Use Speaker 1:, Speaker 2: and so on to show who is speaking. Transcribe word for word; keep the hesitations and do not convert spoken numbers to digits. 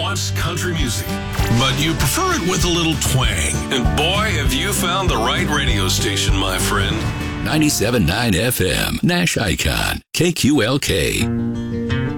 Speaker 1: wants country music, but you prefer it with a little twang. And boy, have you found the right radio station, my friend.
Speaker 2: ninety-seven point nine F M, Nash Icon, K Q L K.